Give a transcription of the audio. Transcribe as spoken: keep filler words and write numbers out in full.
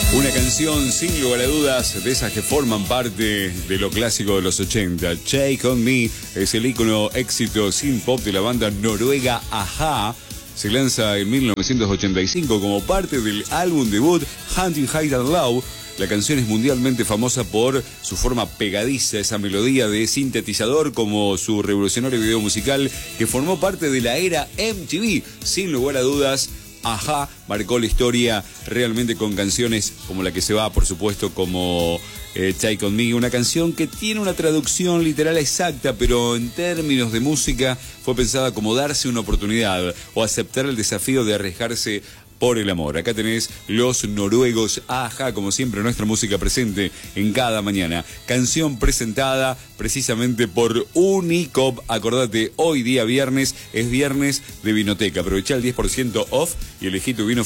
Una canción, sin lugar a dudas, de esas que forman parte de lo clásico de los ochenta. Take On Me es el ícono éxito synth pop de la banda noruega a-ha. Se lanza en mil novecientos ochenta y cinco como parte del álbum debut Hunting High and Low. La canción es mundialmente famosa por su forma pegadiza, esa melodía de sintetizador, como su revolucionario video musical que formó parte de la era M T V. Sin lugar a dudas, a-ha marcó la historia realmente con canciones como la que se va, por supuesto, como eh, Take On Me, una canción que tiene una traducción literal exacta, pero en términos de música fue pensada como darse una oportunidad o aceptar el desafío de arriesgarse por el amor. Acá tenés los noruegos a-ha, como siempre, nuestra música presente en cada mañana. Canción presentada precisamente por Unicop. Acordate, hoy día viernes es viernes de Vinoteca. Aprovechá el diez por ciento off y elegí tu vino